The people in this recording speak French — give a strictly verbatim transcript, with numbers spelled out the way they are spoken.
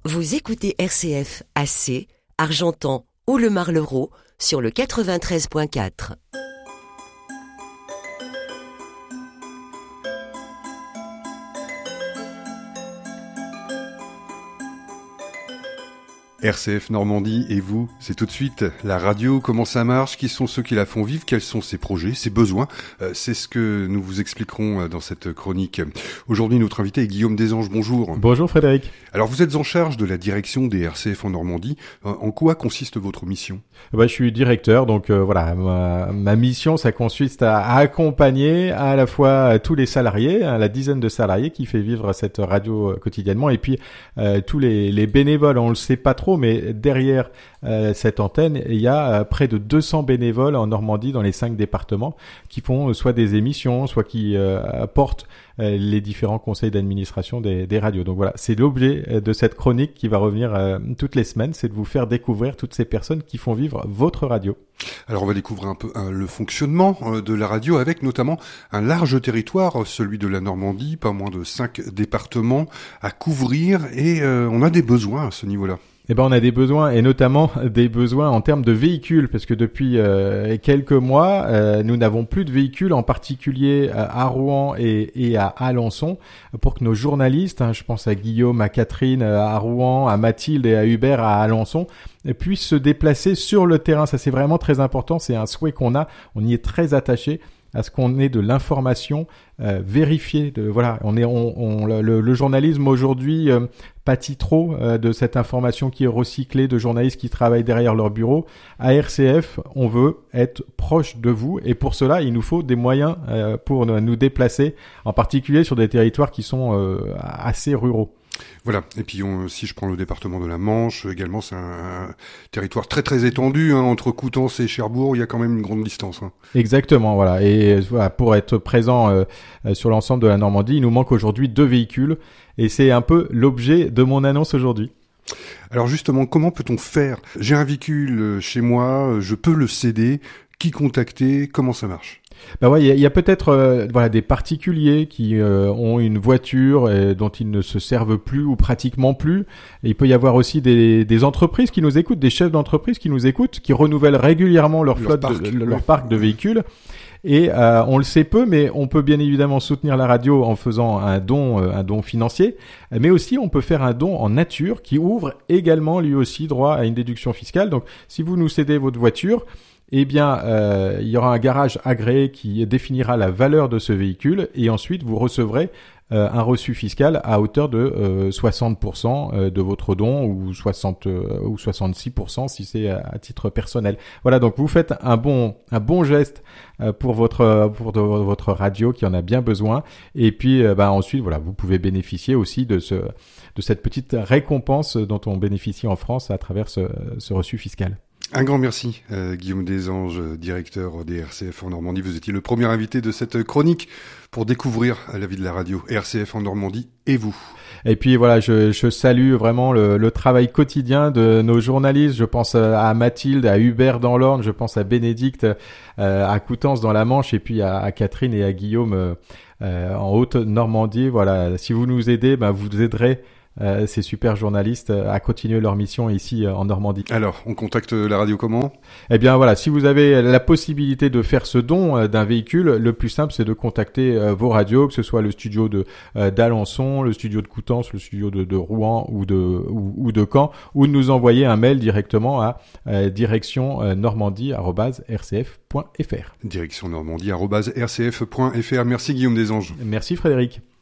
Vous écoutez R C F à C, Argentan ou le Marlereau sur le quatre-vingt-treize point quatre. R C F Normandie et vous, c'est tout de suite la radio, comment ça marche, qui sont ceux qui la font vivre, quels sont ses projets, ses besoins, euh, c'est ce que nous vous expliquerons dans cette chronique. Aujourd'hui, notre invité est Guillaume Desanges, bonjour. Bonjour Frédéric. Alors vous êtes en charge de la direction des R C F en Normandie, en quoi consiste votre mission ? Bah, je suis directeur, donc euh, voilà, ma, ma mission, ça consiste à, à accompagner à la fois tous les salariés, hein, la dizaine de salariés qui fait vivre cette radio euh, quotidiennement, et puis euh, tous les, les bénévoles, on le sait pas trop, mais derrière euh, cette antenne, il y a euh, près de deux cents bénévoles en Normandie dans les cinq départements qui font euh, soit des émissions, soit qui euh, portent euh, les différents conseils d'administration des, des radios. Donc voilà, c'est l'objet de cette chronique qui va revenir euh, toutes les semaines, c'est de vous faire découvrir toutes ces personnes qui font vivre votre radio. Alors on va découvrir un peu hein, le fonctionnement euh, de la radio avec notamment un large territoire, celui de la Normandie, pas moins de cinq départements à couvrir et euh, on a des besoins à ce niveau-là. Eh ben, on a des besoins, et notamment des besoins en termes de véhicules, parce que depuis euh, quelques mois, euh, nous n'avons plus de véhicules, en particulier euh, à Rouen et, et à Alençon, pour que nos journalistes, hein, je pense à Guillaume, à Catherine, à Rouen, à Mathilde et à Hubert à Alençon, puissent se déplacer sur le terrain. Ça, c'est vraiment très important, c'est un souhait qu'on a, on y est très attaché à ce qu'on ait de l'information euh, vérifiée. De, voilà, on est, on, on le, le journalisme aujourd'hui euh, pâtit trop euh, de cette information qui est recyclée, de journalistes qui travaillent derrière leur bureau. À R C F, on veut être proche de vous, et pour cela, il nous faut des moyens euh, pour nous déplacer, en particulier sur des territoires qui sont euh, assez ruraux. Voilà, et puis on, si je prends le département de la Manche, également c'est un, un territoire très très étendu, hein, entre Coutances et Cherbourg, il y a quand même une grande distance. Hein. Exactement, voilà, et voilà, pour être présent euh, sur l'ensemble de la Normandie, il nous manque aujourd'hui deux véhicules, et c'est un peu l'objet de mon annonce aujourd'hui. Alors justement, comment peut-on faire ? J'ai un véhicule chez moi, je peux le céder, qui contacter, comment ça marche ? Bah ouais, il y a, y a peut-être euh, voilà des particuliers qui euh, ont une voiture et dont ils ne se servent plus ou pratiquement plus. Et il peut y avoir aussi des, des entreprises qui nous écoutent, des chefs d'entreprise qui nous écoutent, qui renouvellent régulièrement leur, leur flotte, parc, de, de, leur oui. parc de véhicules. Et euh, on le sait peu, mais on peut bien évidemment soutenir la radio en faisant un don, euh, un don financier, mais aussi on peut faire un don en nature qui ouvre également lui aussi droit à une déduction fiscale. Donc si vous nous cédez votre voiture, eh bien, euh, il y aura un garage agréé qui définira la valeur de ce véhicule, et ensuite vous recevrez euh, un reçu fiscal à hauteur de euh, soixante pour cent de votre don, ou soixante euh, ou soixante-six pour cent si c'est à, à titre personnel. Voilà, donc vous faites un bon un bon geste euh, pour votre pour de, votre radio qui en a bien besoin, et puis euh, bah ensuite voilà, vous pouvez bénéficier aussi de ce de cette petite récompense dont on bénéficie en France à travers ce, ce reçu fiscal. Un grand merci, euh, Guillaume Desanges, directeur des R C F en Normandie. Vous étiez le premier invité de cette chronique pour découvrir la vie de la radio R C F en Normandie et vous. Et puis voilà, je, je salue vraiment le, le travail quotidien de nos journalistes. Je pense à Mathilde, à Hubert dans l'Orne, je pense à Bénédicte, euh, à Coutances dans la Manche, et puis à, à Catherine et à Guillaume euh, euh, en Haute-Normandie. Voilà, si vous nous aidez, ben vous aiderez Euh, ces super journalistes à continuer leur mission ici euh, en Normandie. Alors, on contacte la radio comment ? Eh bien voilà, si vous avez la possibilité de faire ce don euh, d'un véhicule, le plus simple c'est de contacter euh, vos radios, que ce soit le studio de euh, d'Alençon, le studio de Coutances, le studio de, de Rouen ou de ou, ou de Caen, ou de nous envoyer un mail directement à euh, direction euh, normandie arobase r c f point f r. direction normandie arobase r c f point f r. Merci Guillaume Desanges. Merci Frédéric.